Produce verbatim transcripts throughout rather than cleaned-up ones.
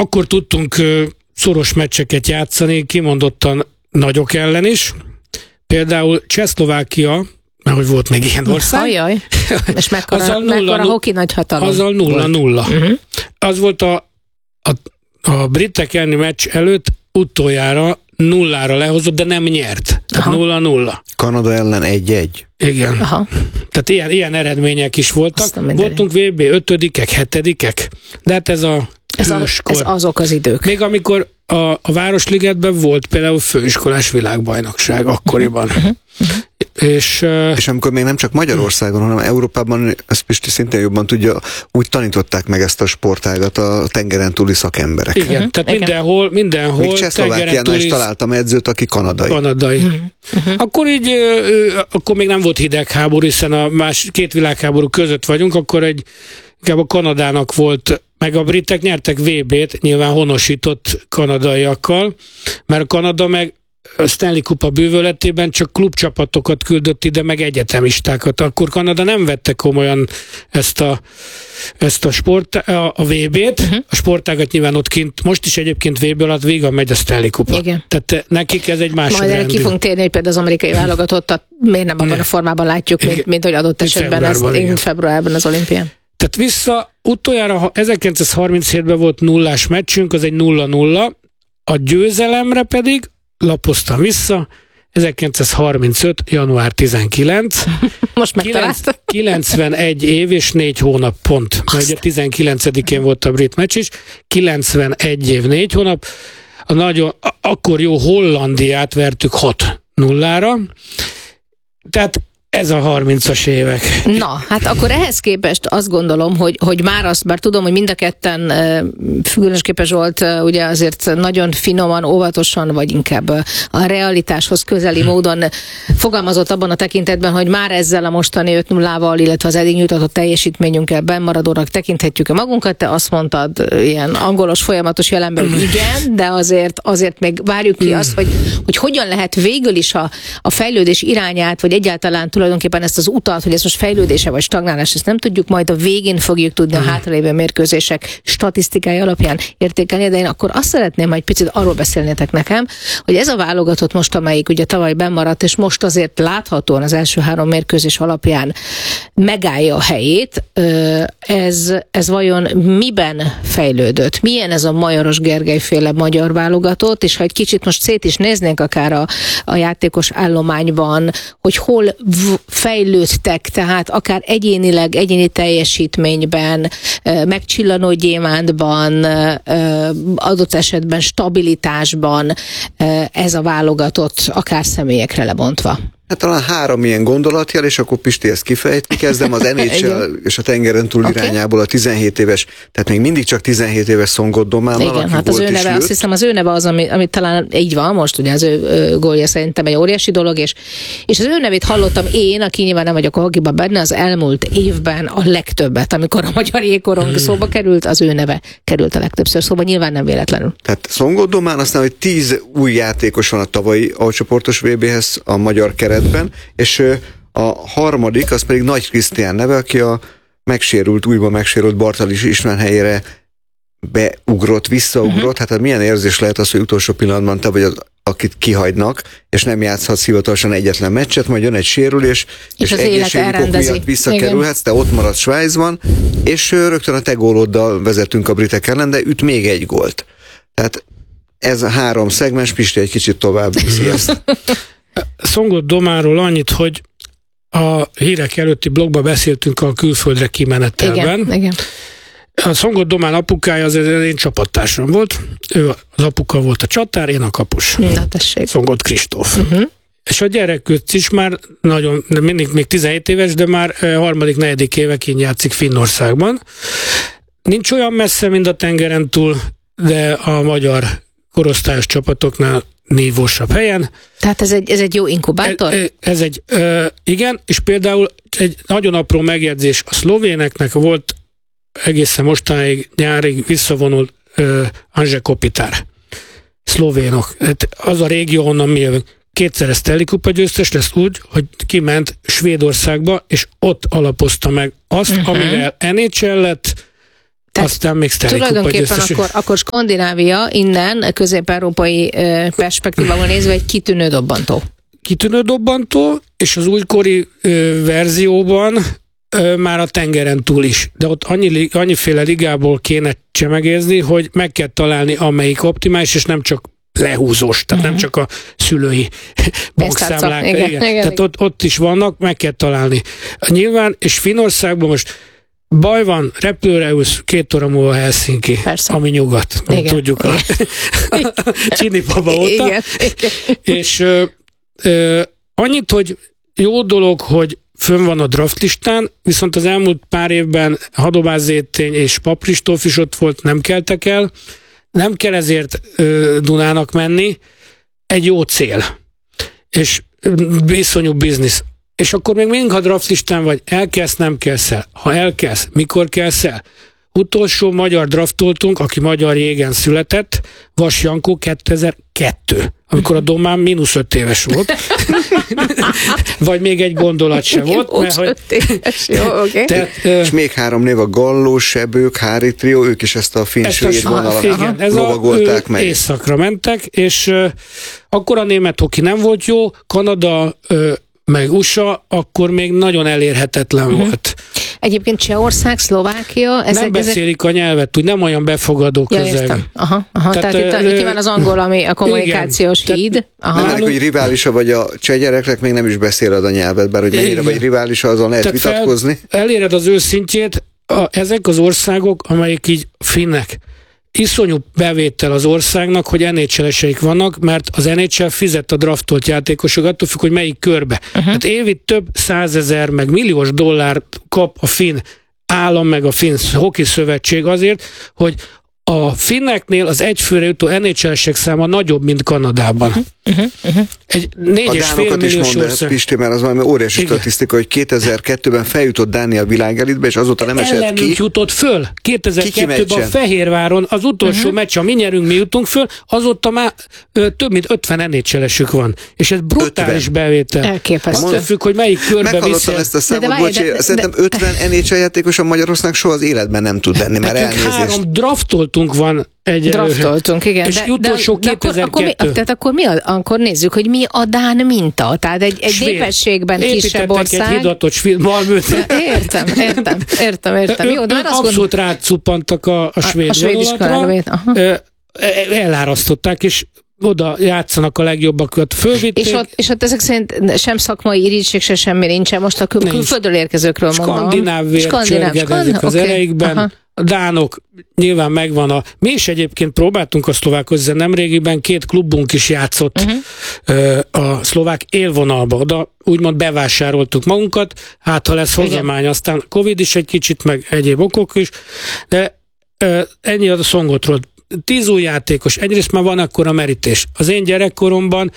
akkor tudtunk szoros meccseket játszani, kimondottan nagyok ellen is. Például Csehszlovákia, mert hogy volt még ilyen ország. Ajaj, és mekkora, mekkora hoki nagy hatalom. Azzal nulla nulla. Uh-huh. Az volt a, a, a britek elleni meccs előtt utoljára nullára lehozott, de nem nyert. Tehát nulla nulla. Kanada ellen egy egy. Igen. Aha. Tehát ilyen, ilyen eredmények is voltak. Voltunk vé bé ötödikek, hetedikek, de hát ez a ez, a, ez azok az idők. Még amikor a, a Városligetben volt például főiskolás világbajnokság akkoriban. Uh-huh. Uh-huh. És, uh, és amikor még nem csak Magyarországon, hanem Európában, ezt Pisti szintén jobban tudja, úgy tanították meg ezt a sportágat a tengeren túli szakemberek. Igen, uh-huh. tehát igen. mindenhol, mindenhol még Csehszlovákiánál is találtam edzőt, aki kanadai. Kanadai. Uh-huh. Uh-huh. Akkor így, uh, akkor még nem volt hidegháború, hiszen a más két világháború között vagyunk, akkor egy inkább a Kanadának volt, meg a britek nyertek vé bét, nyilván honosított kanadaiakkal, mert a Kanada meg a Stanley Kupa bűvöletében csak klubcsapatokat küldött ide, meg egyetemistákat. Akkor Kanada nem vette komolyan ezt a, ezt a, sport, a, a vé bét. Uh-huh. A sportágat nyilván ott kint, most is egyébként vé bé alatt végig megy a Stanley Kupa. Igen. Tehát nekik ez egy másodrendű. Majd ki fogunk térni, hogy például az amerikai válogatottat miért nem abban ne. a formában látjuk, mint, mint hogy adott esetben ez februárban az olimpián. Tehát vissza, utoljára ezerkilencszázharminchétben volt nullás meccsünk, az egy nulla nulla, a győzelemre pedig lapoztam vissza, ezerkilencszázharmincöt. január tizenkilenc. Most megtaláltam. kilencvenegy év és négy hónap pont. Mert ugye tizenkilencedikén volt a brit meccs is. kilencvenegy év, négy hónap. A nagyon, akkor jó Hollandiát vertük hat nullára. Tehát ez a harmincas évek. Na, hát akkor ehhez képest azt gondolom, hogy, hogy már azt, bár tudom, hogy mind a ketten különösképpen Zsolt ugye azért nagyon finoman, óvatosan, vagy inkább a realitáshoz közeli módon fogalmazott abban a tekintetben, hogy már ezzel a mostani öt nullával, illetve az eddig nyújtatott teljesítményünkkel bennmaradónak tekinthetjük-e magunkat. Te azt mondtad ilyen angolos, folyamatos jelenben, hogy igen, de azért, azért még várjuk ki azt, hogy, hogy hogyan lehet végül is a, a fejlődés irányát, vagy egyáltalán tulajdonképpen ezt az utat, hogy ez most fejlődése vagy stagnálás, ezt nem tudjuk, majd a végén fogjuk tudni a hátralévő mérkőzések statisztikája alapján értékelni, de én akkor azt szeretném, hogy egy picit arról beszélnétek nekem, hogy ez a válogatott most, amelyik ugye tavaly bennmaradt, és most azért láthatóan az első három mérkőzés alapján megállja a helyét, ez, ez vajon miben fejlődött? Milyen ez a Majoros Gergely féle magyar válogatott, és ha egy kicsit most szét is néznénk akár a, a játékos állományban, hogy hol v- fejlődtek, tehát akár egyénileg, egyéni teljesítményben, megcsillanó gyémántban, adott esetben stabilitásban ez a válogatott, akár személyekre lebontva. Hát talán három ilyen gondolatjel, és akkor Pisti ezt kifejti. Kezdem az en há el és a tengeren túl okay. irányából a tizenhét éves, tehát még mindig csak tizenhét éves Szongot Dománnal. Igen, hát az ő neve, azt hiszem az ő neve az, ami, ami talán így van most, ugye az ő, ő gólja szerintem egy óriási dolog, és, és az ő nevét hallottam én, aki nyilván nem vagyok a hokiban benne, az elmúlt évben a legtöbbet, amikor a magyar jégkorong hmm. szóba került, az ő neve került a legtöbbször szóba, nyilván nem véletlenül. Tehát Szongot Domán, aztán, hogy tíz új játékos van a tavalyi alcsoportos vé béhez a magyar keret, és a harmadik, az pedig Nagy Krisztián neve, aki a megsérült, újból megsérült Bartalis István helyére beugrott, visszaugrott. Uh-huh. Hát milyen érzés lehet az, hogy utolsó pillanatban te vagy az, akit kihagynak, és nem játszhatsz hivatalosan egyetlen meccset, majd jön egy sérülés, és, és egészségi ok miatt visszakerülhetsz, te ott maradsz Svájcban, és rögtön a te góloddal vezetünk a britek ellen, de üt még egy gólt. Tehát ez a három szegmens, Pisti egy kicsit tovább viszi ezt. Szongot Dománról annyit, hogy a hírek előtti blogban beszéltünk a külföldre kimenetelben. Igen, igen. A Szongot Domán apukája az én csapattársam volt. Ő az apuka volt a csatár, én a kapus. Na, tessék. Szongot Kristóf. Uh-huh. És a gyerekük is már nagyon, mindig még tizenhét éves, de már harmadik, negyedik éve kint játszik Finnországban. Nincs olyan messze, mint a tengeren túl, de a magyar korosztályos csapatoknál nívósabb helyen. Tehát ez egy, ez egy jó inkubátor? Ez, ez egy, ö, igen, és például egy nagyon apró megjegyzés, a szlovéneknek volt egészen mostanáig nyárig visszavonult ö, Anže Kopitar. Szlovénok. Az a régió, honnan mi jövünk. Kétszeres Stanley Kupa győztes lesz úgy, hogy kiment Svédországba, és ott alapozta meg azt, uh-huh. amivel en há el lett, Tehát aztán még Stanley Kupa tulajdonképpen akkor, akkor Skandinávia innen közép-európai perspektívából nézve egy kitűnő dobbantó. Kitűnő dobbantó, és az újkori ö, verzióban ö, már a tengeren túl is. De ott annyi, annyiféle ligából kéne csemegézni, hogy meg kell találni, amelyik optimális, és nem csak lehúzós, tehát uh-huh. nem csak a szülői bankszámlák. Igen, igen. Igen. Tehát ott, ott is vannak, meg kell találni. Nyilván, és Finnországban most baj van, repülőre ülsz, két óra múlva Helsinki, Persze. ami nyugat. Tudjuk a, a Csinipaba óta. Igen. És ö, ö, annyit, hogy jó dolog, hogy fönn van a draftlistán, viszont az elmúlt pár évben Hadobász Zétény és Papristóf is ott volt, nem keltek el. Nem kell ezért ö, Dunának menni, egy jó cél. És viszonyú biznisz. És akkor még mindig, ha draftlistán vagy, elkelsz, nem kelsz el. Ha elkelsz, mikor kelsz el? Utolsó magyar draftoltunk, aki magyar régen született, Vas Jankó kétezer-kettő, amikor a Domán mínusz öt éves volt. Vagy még egy gondolat se volt. Mert, hogy... Jó, okay. Tehát, és uh, még három név, a Galló, Sebők, Hári trió, ők is ezt a finn-svéd vonalat lovagolták meg. Északra mentek, és uh, akkor a német hoki nem volt jó, Kanada uh, meg u es á, akkor még nagyon elérhetetlen uh-huh. volt. Egyébként Csehország, Szlovákia... Ezek, nem beszélik ezek... a nyelvet, úgy nem olyan befogadó ja, közeg. Értem. Aha, aha. Tehát, Tehát itt, itt van az angol, ami a kommunikációs igen. híd. Aha. Nem, hogy riválisa vagy a cseh gyereknek, még nem is beszéled a nyelvet, bár hogy mennyire vagy riválisa, azon lehet Tehát vitatkozni. Fel, eléred az őszintjét, a, ezek az országok, amelyik így finnek, iszonyú bevétel az országnak, hogy en há el-eseik vannak, mert az en há el fizet a draftolt játékosok, attól függ, hogy melyik körbe. Uh-huh. Hát évi több százezer, meg milliós dollárt kap a finn állam, meg a finn hoki szövetség azért, hogy a finneknél az egyfőre jutó en há el-esek száma nagyobb, mint Kanadában. Uh-huh. Uh-huh. Egy négy és fél milliós ország. Pisti, mert az valami óriási Igen. statisztika, hogy kétezer-kettőben feljutott Dánia világelitbe, és azóta nem esett Ellenünk ki. jutott föl. kétezer-kettőben a Fehérváron az utolsó uh-huh. meccs, a mi nyerünk, mi jutunk föl, azóta már ö, több mint ötven en há el-esük van. És ez brutális ötven. Bevétel. Elképesztő. Attól függ, hogy melyik körbe Meghallottam viszel. Ezt a számot, de, bocsi, de, de, szerintem de, ötven en há el játékos a Magyarországnak soha az életben nem tud lenni, mert elnézést. Három draftoltunk van egyelőre. Draftoltunk, igen. És de, utolsó de, de kétezer-kettő. Akkor, akkor mi, tehát akkor, mi a, akkor nézzük, hogy mi a dán minta. Tehát egy, egy népességben kisebb ország. Egy hidatot Malmöt. Értem, értem, értem, értem. Jó, de abszolút gond... rácuppantak a, a svéd a, a svéd vonalatra. Elárasztották, és oda játszanak a legjobbakat, fölvitték. És ott, és ott ezek szerint sem szakmai irítség, se semmi nincsen. Most a kül- külföldről érkezőkről mondom. Skandináv vér csörgedezik az okay. ereikben. Aha. A dánok nyilván megvan a... Mi is egyébként próbáltunk a szlovákhoz, nemrégiben két klubunk is játszott uh-huh. a szlovák élvonalba. Oda úgymond bevásároltuk magunkat, hát ha lesz hozomány, aztán Covid is egy kicsit, meg egyéb okok is, de ennyi a Szongotról. Tíz új játékos, egyrészt már van akkor a merítés. Az én gyerekkoromban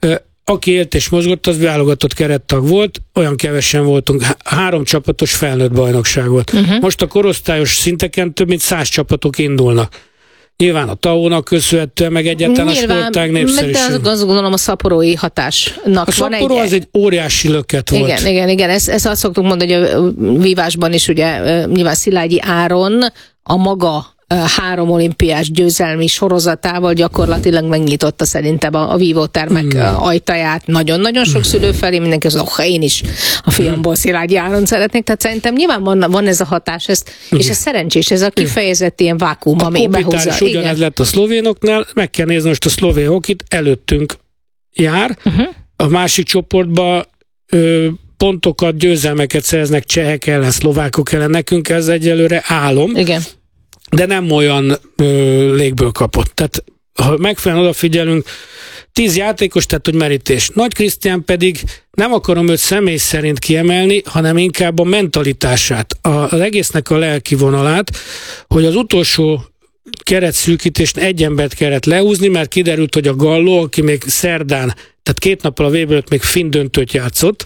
aki élt és mozgott, az válogatott kerettag volt, olyan kevesen voltunk, három csapatos felnőtt bajnokság volt. Uh-huh. Most a korosztályos szinteken több mint száz csapatok indulnak. Nyilván a távónak köszönhetően, meg egyáltalán Nyilván, a sportág népszerűség. De az, azt gondolom a szaporói hatásnak a van egy... A szaporó az egy óriási löket volt. Igen, igen, igen. Ezt, ezt azt szoktuk mondani, hogy a vívásban is ugye nyilván Szilágyi Áron a maga három olimpiás győzelmi sorozatával gyakorlatilag megnyitotta szerintem a, a vívótermek mm. ajtaját nagyon-nagyon sok szülő felé, mindenki az, oh, én is a fiamból Szilágyi Áron szeretnék, tehát szerintem nyilván van, van ez a hatás, ezt, mm. és ez szerencsés, ez a kifejezett ilyen vákuum, ami behozza. A ugyanez lett a szlovénoknál, meg kell nézni most a szlovén hokit, előttünk jár, uh-huh. a másik csoportban ö, pontokat, győzelmeket szereznek csehek ellen, szlovákok ellen, nekünk ez egyelőre álom. Igen. De nem olyan ö, légből kapott. Tehát ha megfelelően odafigyelünk, tíz játékos, tehát hogy merítés. Nagy Krisztián pedig nem akarom őt személy szerint kiemelni, hanem inkább a mentalitását, a, az egésznek a lelki vonalát, hogy az utolsó keretszűkítést egy embert kellett leúzni, mert kiderült, hogy a Galló, aki még szerdán, tehát két nappal a vé bé előtt még finn döntőt játszott,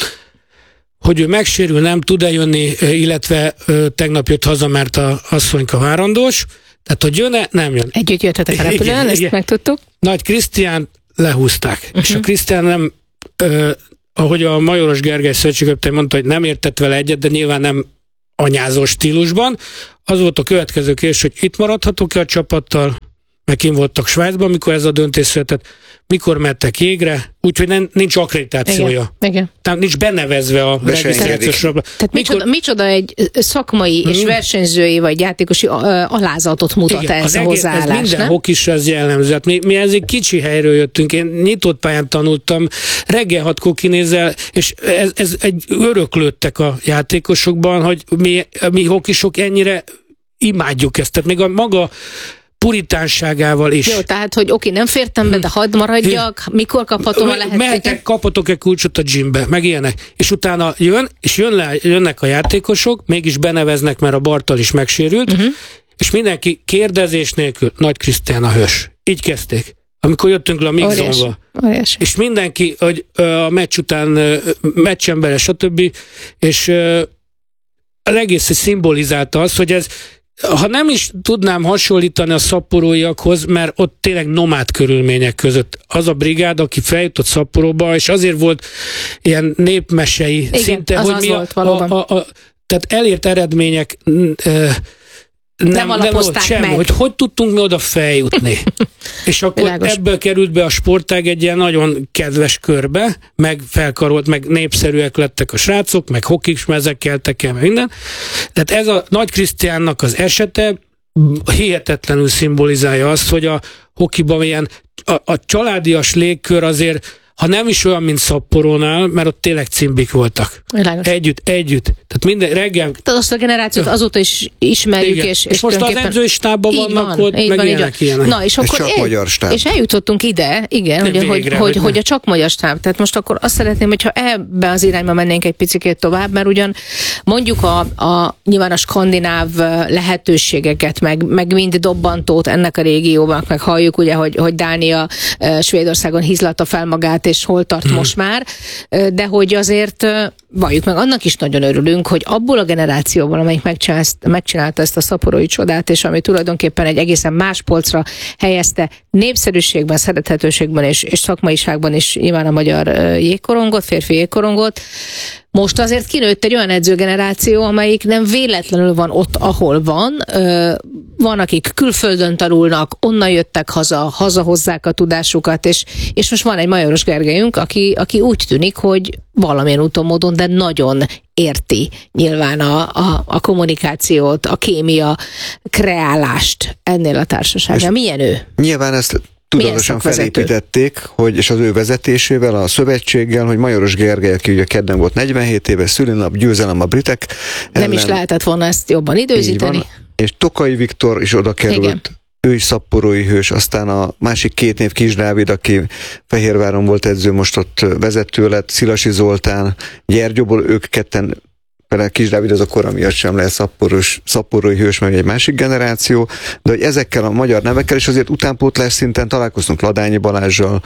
hogy ő megsérül, nem tud eljönni, illetve ö, tegnap jött haza, mert a asszonyka várandós, tehát hogy jön-e, nem jön. Együtt jöttetek a repülőn, ezt igen. megtudtuk. Nagy Krisztián lehúzták, uh-huh. és a Krisztián nem, ö, ahogy a Majoros Gergely szövetségkötő mondta, hogy nem értett vele egyet, de nyilván nem anyázó stílusban. Az volt a következő kérdés, hogy itt maradhatok-e a csapattal, meg kint voltak Svájcban, amikor ez a döntés született, mikor mentek jégre, úgyhogy nem, nincs akkreditációja. Igen, igen. Tehát nincs benevezve a regisztrációs rabba. Tehát mikor... micsoda, micsoda egy szakmai hmm. és versenyzői vagy játékosi alázatot mutat igen, ez a hozzáállás, ez minden hokisra ez jellemző. Hát mi, mi ez egy kicsi helyről jöttünk, én nyitott pályán tanultam, reggel hatkor kinézel, és ez, ez egy öröklődtek a játékosokban, hogy mi, mi hokisok ennyire imádjuk ezt. Tehát még a maga puritánságával is. Jó, tehát, hogy oké, nem fértem be, de hadd maradjak, mikor kaphatom a lehetőséget? Kaphatok-e kulcsot a gymbe, meg ilyenek. És utána jön, és jön le, jönnek a játékosok, mégis beneveznek, mert a Bartal is megsérült, uh-huh. és mindenki kérdezés nélkül, Nagy Krisztián a hős. Így kezdték. Amikor jöttünk le a Mixzonba. És mindenki, hogy a meccs után meccsembere, stb. És az egész szimbolizálta azt, hogy ez ha nem is tudnám hasonlítani a szaporóiakhoz, mert ott tényleg nomád körülmények között az a brigád, aki feljutott Szaporóba, és azért volt ilyen népmesei igen, szinte, hogy mi a, a, a, a, tehát elért eredmények e, nem, nem alapozták semmi, meg. Hogy hogy tudtunk mi oda feljutni. És akkor Világos. Ebből került be a sportág egy ilyen nagyon kedves körbe, meg felkarolt, meg népszerűek lettek a srácok, meg hokismezek keltek el, meg minden. Tehát ez a Nagy Krisztiánnak az esete hihetetlenül szimbolizálja azt, hogy a hokiban ilyen a, a családias légkör azért, ha nem is olyan, mint Szaporónál, mert ott tényleg cimbik voltak. Világos. Együtt, együtt. Tehát minden reggel... Tehát azt a generációt azóta is ismerjük, igen. és, és, és most az edzői stábban vannak van, ott, meg van, ilyenek, ilyenek. Na, és, akkor csak el, magyar stáb. És eljutottunk ide, igen, hogy, végre, hogy, hogy, hogy, hogy a csak magyar stáb. Tehát most akkor azt szeretném, hogyha ebbe az irányba mennénk egy picit tovább, mert ugyan mondjuk a, a nyilván a skandináv lehetőségeket, meg, meg mind dobbantót ennek a régióban, meg halljuk ugye, hogy, hogy Dánia Svédországon hízlatta fel magát, és hol tart hmm. most már, de hogy azért valljuk meg, annak is nagyon örülünk, hogy abból a generációból, amelyik megcsinálta ezt a szaporói csodát, és ami tulajdonképpen egy egészen más polcra helyezte népszerűségben, szerethetőségben és, és szakmaiságban is nyilván a magyar jégkorongot, férfi jégkorongot, most azért kinőtt egy olyan edzőgeneráció, amelyik nem véletlenül van ott, ahol van. Van, akik külföldön tanulnak, onnan jöttek haza, hazahozzák a tudásukat, és, és most van egy Majoros Gergelyünk, aki, aki úgy tűnik, hogy valamilyen úton, módon, de nagyon érti nyilván a, a, a kommunikációt, a kémia kreálást ennél a társaságnál. Milyen ő? Nyilván ezt tudatosan felépítették, hogy, és az ő vezetésével, a szövetséggel, hogy Majoros Gergely, aki ugye kedden volt negyvenhét éves szülinap, győzelem a britek ellen. Nem is lehetett volna ezt jobban időzíteni. És Tokai Viktor is oda került. Igen. Ő is szaporói hős, aztán a másik két név Kis Dávid, aki Fehérváron volt edző, most ott vezető lett, Szilasi Zoltán, Gyergyóból, ők ketten, például Kis Dávid az a kora miatt sem lehet szaporos, szaporói hős, meg egy másik generáció, de hogy ezekkel a magyar nevekkel, és azért utánpótlás szinten találkoztunk Ladányi Balázssal,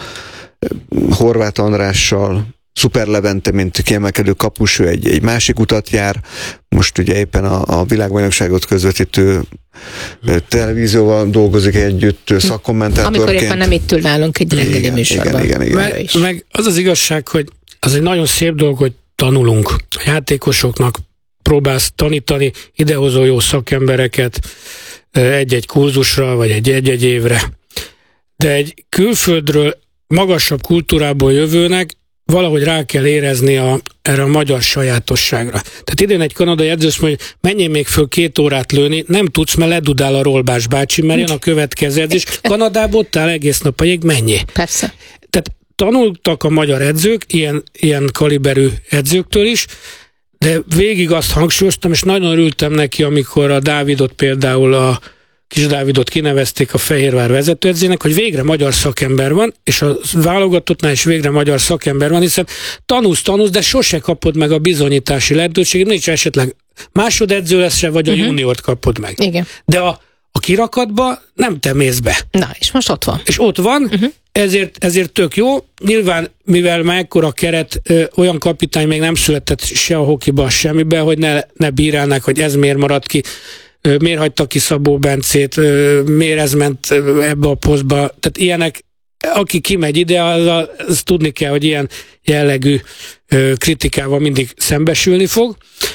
Horváth Andrással, Szuper Levente, mint kiemelkedő kapus, ő egy, egy másik utat jár, most ugye éppen a, a világbajnokságot közvetítő televízióval dolgozik együtt szakkommentátorként. Amikor éppen nem itt ül nálunk egy reggeli műsorban. Igen, igen, igen. Meg, meg az az igazság, hogy az egy nagyon szép dolog, hogy tanulunk. A játékosoknak próbálsz tanítani, idehozó jó szakembereket egy-egy kurzusra, vagy egy-egy évre. De egy külföldről magasabb kultúrából jövőnek valahogy rá kell érezni a, erre a magyar sajátosságra. Tehát idén egy kanadai edző azt mondja, hogy menjél még föl két órát lőni, nem tudsz, mert ledudál a Rolbás bácsi, mert jön a következő edzés. Kanadába ott áll egész nap a jég, menjél. Persze. Tehát tanultak a magyar edzők, ilyen, ilyen kaliberű edzőktől is, de végig azt hangsúlyoztam, és nagyon örültem neki, amikor a Dávidot például a Kis Dávidot kinevezték a Fehérvár vezetőedzének, hogy végre magyar szakember van, és a válogatottnál is végre magyar szakember van, hiszen tanulsz, tanulsz, de sose kapod meg a bizonyítási lehetőséget, nincs esetleg másodedző lesz se, vagy a uh-huh. juniort kapod meg. Igen. De a, a kirakatba nem te mész be. Na, és most ott van. És ott van, uh-huh. ezért, ezért tök jó. Nyilván, mivel már ekkora keret, ö, olyan kapitány még nem született se a hokiba, semmibe, hogy ne, ne bírálnák, hogy ez miért maradt ki, miért hagyta ki Szabó Bencét, miért ez ment ebbe a posztba. Tehát ilyenek, aki kimegy ide, az, az tudni kell, hogy ilyen jellegű kritikával mindig szembesülni fog.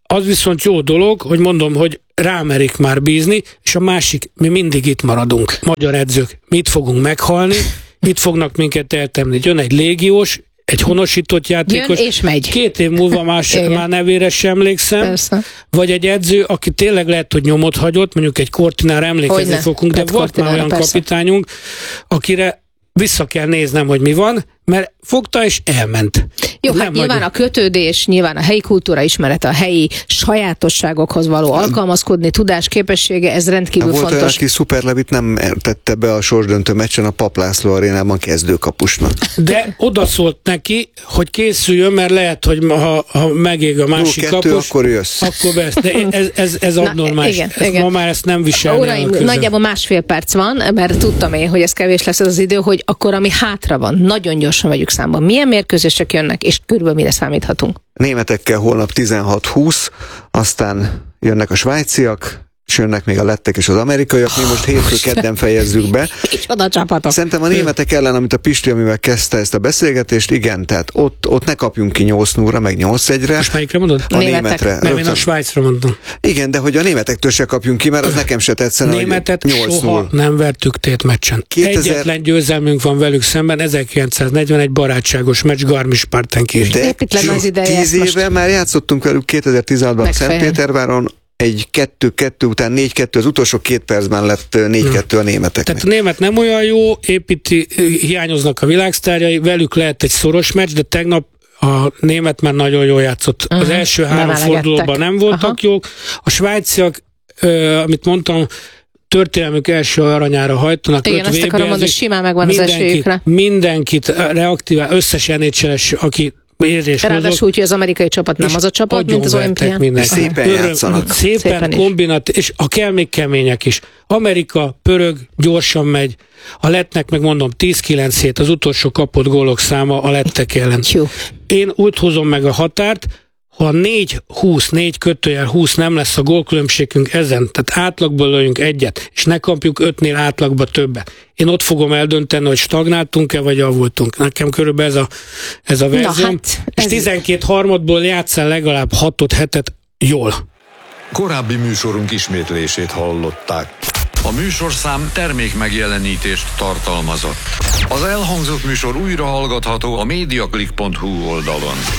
Az viszont jó dolog, hogy mondom, hogy rámerik már bízni, és a másik, mi mindig itt maradunk. Magyar edzők, mit fogunk meghalni, mit fognak minket eltemni. Jön egy légiós, egy honosított játékos. Jön és megy. Két év múlva más, már nevére sem emlékszem. Persze. Vagy egy edző, aki tényleg lehet, hogy nyomot hagyott, mondjuk egy Cortinára emlékezni Hogyne. fogunk, de Pet volt Cortinára, már olyan persze. kapitányunk, akire vissza kell néznem, hogy mi van, mert fogta és elment. Jó, Nem hát nyilván vagyunk. a kötődés, nyilván a helyi kultúra ismerete, a helyi sajátosságokhoz való alkalmazkodni, tudás, képessége, ez rendkívül Volt olyan, fontos. aki Szuperlevit nem tette be a sorsdöntő meccsen a Pap László arénában kezdőkapusnak. De oda szólt neki, hogy készüljön, mert lehet, hogy ha, ha megég a másik Jó, kettő, kapus, akkor jössz. akkor be ezt. De ez, ez, ez Na, abnormális. igen, Ez igen. Ma már ezt nem viselni. Uraim, nagyjából másfél perc van, mert tudtam én, hogy ez kevés lesz ez az idő, hogy akkor ami hátra van, nagyon gyorsan vegyük számba. Milyen mérkőzések jönnek, és körülbelül mire számíthatunk? Németekkel holnap tizenhat húsz, aztán jönnek a svájciak, és jönnek még a lettek és az amerikaiak. Mi most hétfő kedden fejezzük be. Micsoda csapatok. Szerintem a németek ellen, amit a Pisti, amivel kezdte ezt a beszélgetést, igen, tehát ott, ott ne kapjunk ki nyolc nullra, meg nyolc egyre. Most melyikre mondod? A Németek. németre. Nem, én Rögtön. a Svájcra mondtam. Igen, de hogy a németektől se kapjunk ki, mert az nekem se tetszene, Németet hogy nyolc null. soha nem vertük tétmeccsen. kétezer Egyetlen győzelmünk van velük szemben, ezerkilencszáznegyvenegy barátságos meccs Garmisch-Partenkirchen. De Épp itt lenne az ideje tíz ezt éve most már játszottunk velük kétezer-tizenhatban megfejelni. Szentpéterváron, egy kettő-kettő után négy kettő, az utolsó két percben lett négy kettő a németeknek. Tehát a német nem olyan jó, építi, hiányoznak a világsztárjai, velük lehet egy szoros meccs, de tegnap a német már nagyon jól játszott. Uh-huh. Az első három elegettek. fordulóban nem voltak Aha. jók. A svájciak, ö, amit mondtam, történelmük első aranyára hajtanak. Igen, öt azt vé bé akarom mondani, ezik. simán megvan az Mindenkit- esélyükre. Mindenkit reaktivál, összes en há el-es, aki érés Ráadásul mozog, úgy, hogy az amerikai csapat nem és az a csapat, mint az agyonvertek olimpián. mindenkit. Szépen Öröm- játszanak. Szépen, Szépen is. kombinat, és a kell még kemények is. Amerika pörög, gyorsan megy, a lettnek meg mondom tíz kilenc hét az utolsó kapott gólok száma a lettek ellen. Jó. Én úgy hozom meg a határt, ha négy húsz, négy kötőjel húsz nem lesz a gólkülönbségünk ezen, tehát átlagból lőjünk egyet, és ne kapjuk ötnél átlagba többet. Én ott fogom eldönteni, hogy stagnáltunk-e, vagy javultunk. Nekem körülbelül ez a, ez a verzióm. hát, és ez- tizenkét harmadból játsszál legalább hatot, hetet jól. Korábbi műsorunk ismétlését hallották. A műsorszám termék megjelenítést tartalmazott. Az elhangzott műsor újra hallgatható a mediaclick pont hu oldalon.